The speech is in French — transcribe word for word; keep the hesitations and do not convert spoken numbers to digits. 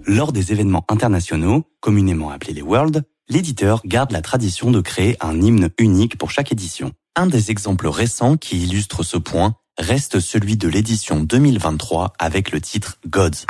Lors des événements internationaux, communément appelés les Worlds, l'éditeur garde la tradition de créer un hymne unique pour chaque édition. Un des exemples récents qui illustre ce point reste celui de l'édition deux mille vingt-trois avec le titre Gods.